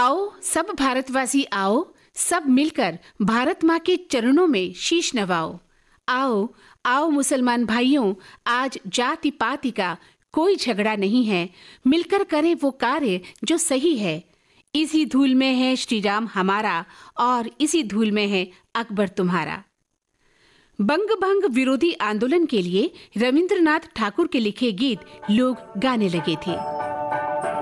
आओ सब भारतवासी आओ, सब मिलकर भारत माँ के चरणों में शीश नवाओ। आओ आओ मुसलमान भाइयों, आज जाति पाति का कोई झगड़ा नहीं है, मिलकर करें वो कार्य जो सही है। इसी धूल में है श्री राम हमारा, और इसी धूल में है अकबर तुम्हारा। बंग भंग विरोधी आंदोलन के लिए रविंद्रनाथ ठाकुर के लिखे गीत लोग गाने लगे थे।